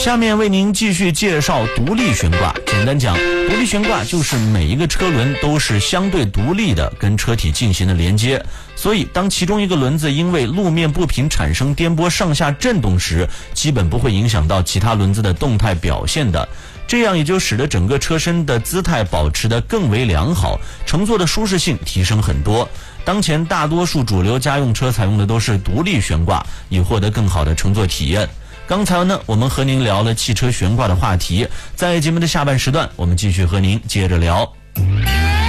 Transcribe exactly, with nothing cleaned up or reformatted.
下面为您继续介绍独立悬挂。简单讲，独立悬挂就是每一个车轮都是相对独立的跟车体进行的连接，所以当其中一个轮子因为路面不平产生颠簸上下震动时，基本不会影响到其他轮子的动态表现的。这样也就使得整个车身的姿态保持得更为良好，乘坐的舒适性提升很多。当前大多数主流家用车采用的都是独立悬挂，以获得更好的乘坐体验。刚才呢，我们和您聊了汽车悬挂的话题，在节目的下半时段，我们继续和您接着聊。